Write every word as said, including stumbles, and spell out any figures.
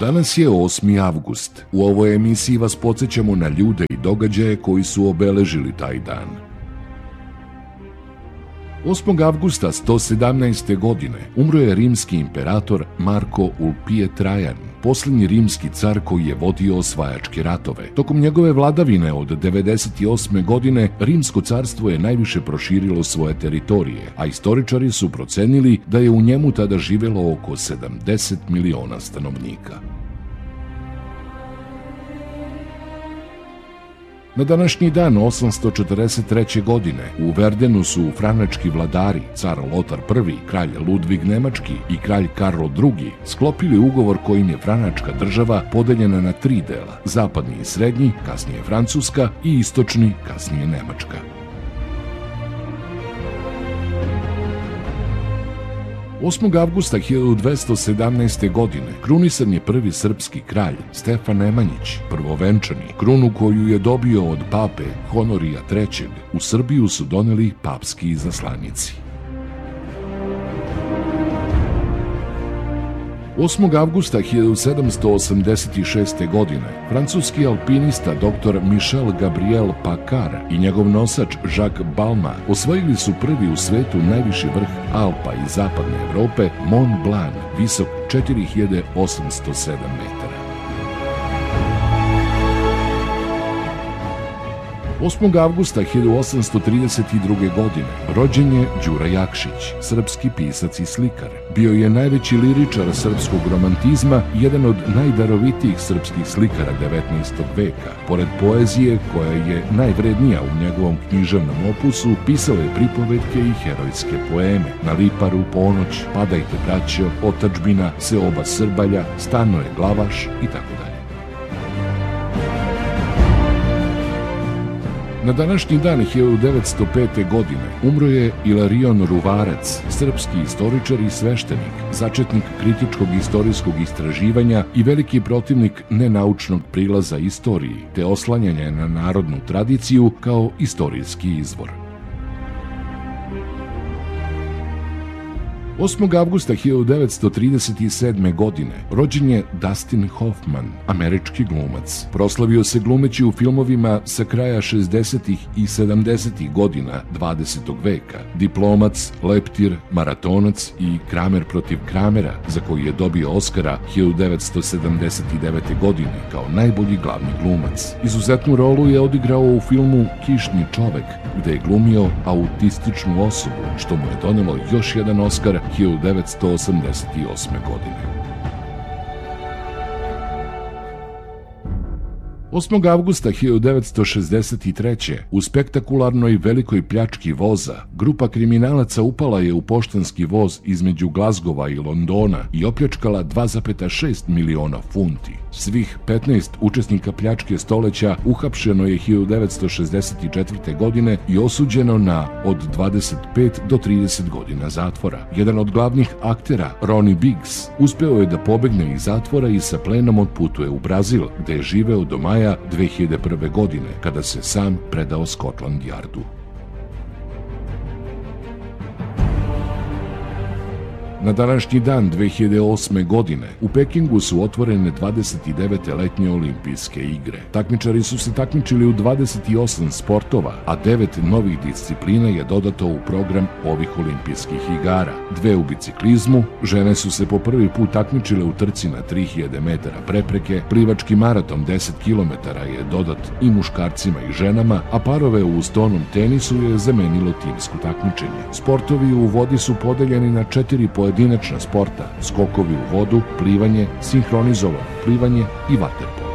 Danas je osmi avgust. U ovoj emisiji vas podsjećamo na ljude i događaje koji su obeležili taj dan. osmog avgusta sto sedamnaeste. godine umro je rimski imperator Marko Ulpije Trajan, posljednji rimski car koji je vodio osvajačke ratove. Tokom njegove vladavine od devedeset osme. godine Rimsko carstvo je najviše proširilo svoje teritorije, a istoričari su procenili da je u njemu tada živelo oko sedamdeset miliona stanovnika. Na današnji dan osamsto četrdeset treće. godine u Verdenu su franački vladari, car Lotar prvi, kralj Ludvig Nemački i kralj Karlo drugi sklopili ugovor kojim je franačka država podeljena na tri dela: zapadni i srednji, kasnije Francuska, i istočni, kasnije Nemačka. osmog avgusta hiljadu dvesta sedamnaeste. godine krunisan je prvi srpski kralj Stefan Nemanjić, prvovenčani. Krunu koju je dobio od pape Honorija trećeg. u Srbiju su doneli papski izaslanici. osmog avgusta hiljadu sedamsto osamdeset šeste. godine francuski alpinista dr Michel Gabriel Pacard i njegov nosač Jacques Balmat osvojili su prvi u svetu najviši vrh Alpa iz zapadne Evrope, Mont Blanc, visok četiri hiljade osamsto sedam metara. osmog avgusta hiljadu osamsto trideset druge. godine rođen je Đura Jakšić, srpski pisac i slikar. Bio je najveći liričar srpskog romantizma i jedan od najdarovitijih srpskih slikara devetnaestog. veka. Pored poezije, koja je najvrednija u njegovom književnom opusu, pisao je pripovetke i herojske poeme: Na Liparu, Ponoć, Padajte braćo, Otadžbina, Seoba Srbalja, Stano je Glavaš i tako dalje. Na današnji dan hiljadu devetsto pete. godine umro je Ilarion Ruvarac, srpski istoričar i sveštenik, začetnik kritičkog istorijskog istraživanja i veliki protivnik nenaučnog prilaza istoriji, te oslanjanja na narodnu tradiciju kao istorijski izvor. osmog avgusta hiljadu devetsto trideset sedme. godine rođen je Dustin Hoffman, američki glumac. Proslavio se glumeći u filmovima sa kraja šezdesetih i sedamdesetih godina dvadesetog. veka: Diplomac, Leptir, Maratonac i Kramer protiv Kramera, za koji je dobio Oskara hiljadu devetsto sedamdeset devete. godine kao najbolji glavni glumac. Izuzetnu rolu je odigrao u filmu Kišni čovek, gde je glumio autističnu osobu, što mu je donelo još jedan Oskar hiljadu devetsto osamdeset osme. godine. osmog avgusta hiljadu devetsto šezdeset treće. u spektakularnoj velikoj pljački voza, grupa kriminalaca upala je u poštanski voz između Glazgova i Londona i opljačkala dva zarez šest miliona funti. Svih petnaest učesnika pljačke stoleća uhapšeno je hiljadu devetsto šezdeset četvrte. godine i osuđeno na od dvadeset pet do trideset godina zatvora. Jedan od glavnih aktera, Ronnie Biggs, uspeo je da pobegne iz zatvora i sa plenom otputuje u Brazil, gde je živeo do maja dve hiljade prve. godine, kada se sam predao Scotland Yardu. Na današnji dan dve hiljade osme. godine u Pekingu su otvorene dvadeset devete letnje olimpijske igre. Takmičari su se takmičili u dvadeset osam sportova, a devet novih disciplina je dodato u program ovih olimpijskih igara. Dve u biciklizmu, žene su se po prvi put takmičile u trci na tri hiljade metara prepreke, plivački maraton deset kilometara je dodat i muškarcima i ženama, a parove u stonom tenisu je zamenilo timsko takmičenje. Sportovi u vodi su podeljeni na četiri pojedinačna sporta: skokovi u vodu, plivanje, sinhronizovano plivanje i vaterpolo.